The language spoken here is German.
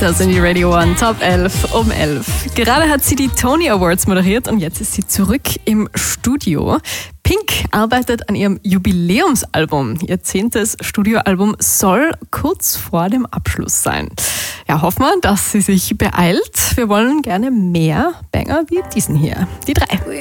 Das sind die Radio One Top 11 um 11. Gerade hat sie die Tony Awards moderiert und jetzt ist sie zurück im Studio. Pink arbeitet an ihrem Jubiläumsalbum. Ihr 10. Studioalbum soll kurz vor dem Abschluss sein. Ja, hoffen wir, dass sie sich beeilt. Wir wollen gerne mehr Banger wie diesen hier. Die 3.